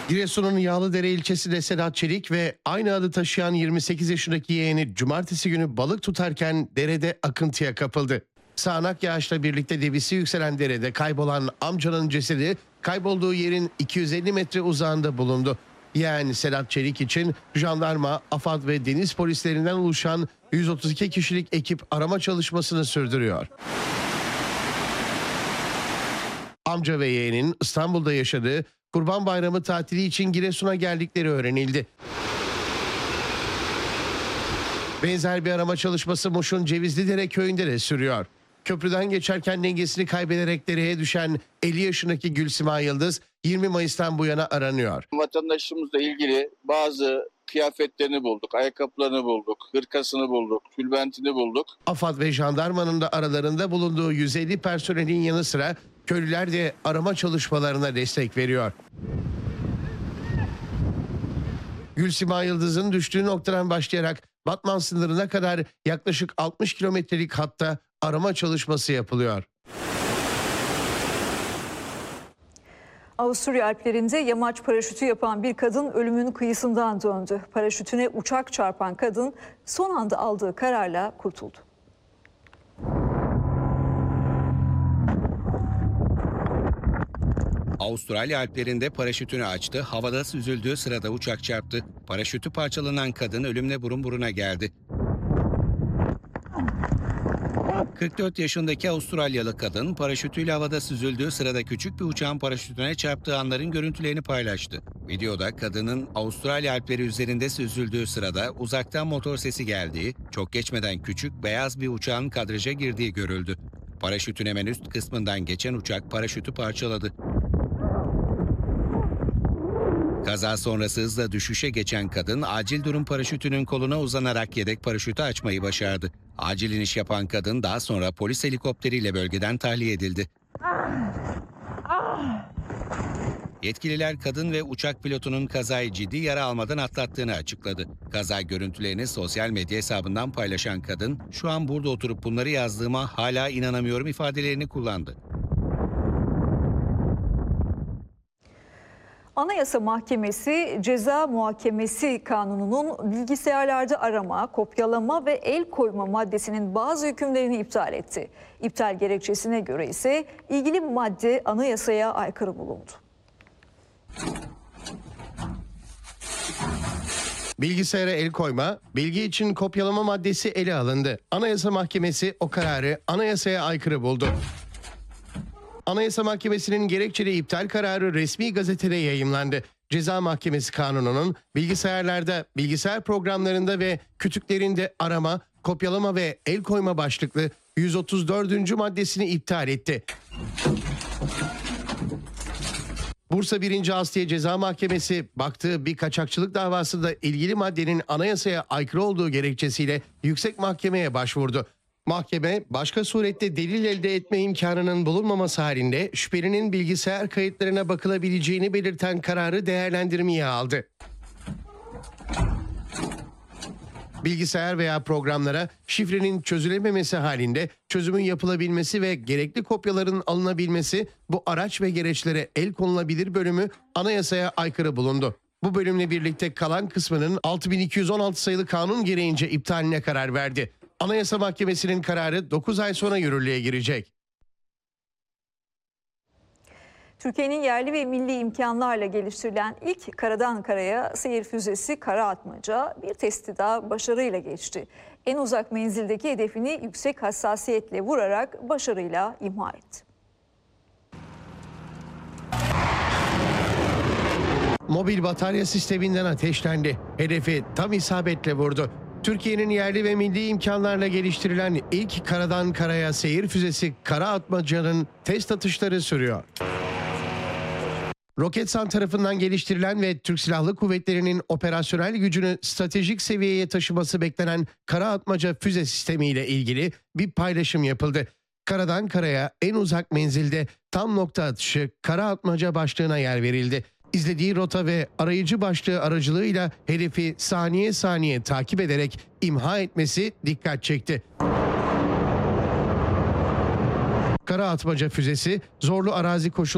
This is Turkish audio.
Giresun'un Yağlıdere ilçesinde Sedat Çelik ve aynı adı taşıyan 28 yaşındaki yeğeni cumartesi günü balık tutarken derede akıntıya kapıldı. Sağanak yağışla birlikte debisi yükselen derede kaybolan amcanın cesedi kaybolduğu yerin 250 metre uzağında bulundu. Yeğen Sedat Çelik için jandarma, AFAD ve deniz polislerinden oluşan 132 kişilik ekip arama çalışmasını sürdürüyor. Amca ve yeğenin İstanbul'da yaşadığı Kurban Bayramı tatili için Giresun'a geldikleri öğrenildi. Benzer bir arama çalışması Muş'un Cevizlidere köyünde de sürüyor. Köprüden geçerken dengesini kaybederek dereye düşen 50 yaşındaki Gülsima Yıldız 20 Mayıs'tan bu yana aranıyor. Vatandaşımızla ilgili bazı kıyafetlerini bulduk, ayakkabılarını bulduk, hırkasını bulduk, tülbentini bulduk. AFAD ve jandarmanın da aralarında bulunduğu 150 personelin yanı sıra köylüler de arama çalışmalarına destek veriyor. Gülsima Yıldız'ın düştüğü noktadan başlayarak Batman sınırına kadar yaklaşık 60 kilometrelik hatta arama çalışması yapılıyor. Avusturya Alplerinde yamaç paraşütü yapan bir kadın ölümün kıyısından döndü. Paraşütüne uçak çarpan kadın son anda aldığı kararla kurtuldu. Avustralya Alplerinde paraşütünü açtı, havada süzüldüğü sırada uçak çarptı. Paraşütü parçalanan kadın ölümle burun buruna geldi. 44 yaşındaki Avustralyalı kadın paraşütüyle havada süzüldüğü sırada küçük bir uçağın paraşütüne çarptığı anların görüntülerini paylaştı. Videoda kadının Avustralya Alpleri üzerinde süzüldüğü sırada uzaktan motor sesi geldiği, çok geçmeden küçük beyaz bir uçağın kadraja girdiği görüldü. Paraşütün hemen üst kısmından geçen uçak paraşütü parçaladı. Kaza sonrası hızla düşüşe geçen kadın acil durum paraşütünün koluna uzanarak yedek paraşütü açmayı başardı. Acil iniş yapan kadın daha sonra polis helikopteriyle bölgeden tahliye edildi. Yetkililer kadın ve uçak pilotunun kazayı ciddi yara almadan atlattığını açıkladı. Kaza görüntülerini sosyal medya hesabından paylaşan kadın, "Şu an burada oturup bunları yazdığıma hala inanamıyorum" ifadelerini kullandı. Anayasa Mahkemesi Ceza Muhakemesi Kanunu'nun bilgisayarlarda arama, kopyalama ve el koyma maddesinin bazı hükümlerini iptal etti. İptal gerekçesine göre ise ilgili madde anayasaya aykırı bulundu. Bilgisayara el koyma, bilgi için kopyalama maddesi ele alındı. Anayasa Mahkemesi o kararı anayasaya aykırı buldu. Anayasa Mahkemesi'nin gerekçeli iptal kararı resmi gazetede yayımlandı. Ceza Mahkemesi Kanunu'nun bilgisayarlarda, bilgisayar programlarında ve kütüklerinde arama, kopyalama ve el koyma başlıklı 134. maddesini iptal etti. Bursa 1. Asliye Ceza Mahkemesi baktığı bir kaçakçılık davasında ilgili maddenin anayasaya aykırı olduğu gerekçesiyle yüksek mahkemeye başvurdu. Mahkeme başka surette delil elde etme imkanının bulunmaması halinde şüphelinin bilgisayar kayıtlarına bakılabileceğini belirten kararı değerlendirmeye aldı. Bilgisayar veya programlara şifrenin çözülememesi halinde çözümün yapılabilmesi ve gerekli kopyaların alınabilmesi bu araç ve gereçlere el konulabilir bölümü anayasaya aykırı bulundu. Bu bölümle birlikte kalan kısmının 6216 sayılı kanun gereğince iptaline karar verdi. Anayasa Mahkemesi'nin kararı 9 ay sonra yürürlüğe girecek. Türkiye'nin yerli ve milli imkanlarla geliştirilen ilk karadan karaya seyir füzesi Karaatmaca bir testi daha başarıyla geçti. En uzak menzildeki hedefini yüksek hassasiyetle vurarak başarıyla imha etti. Mobil batarya sisteminden ateşlendi. Hedefi tam isabetle vurdu. Türkiye'nin yerli ve milli imkanlarla geliştirilen ilk karadan karaya seyir füzesi Karaatmaca'nın test atışları sürüyor. Roketsan tarafından geliştirilen ve Türk Silahlı Kuvvetleri'nin operasyonel gücünü stratejik seviyeye taşıması beklenen Karaatmaca füze sistemiyle ilgili bir paylaşım yapıldı. Karadan karaya en uzak menzilde tam nokta atışı Karaatmaca başlığına yer verildi. İzlediği rota ve arayıcı başlığı aracılığıyla hedefi saniye saniye takip ederek imha etmesi dikkat çekti. Karaatmaca füzesi zorlu arazi koşullarında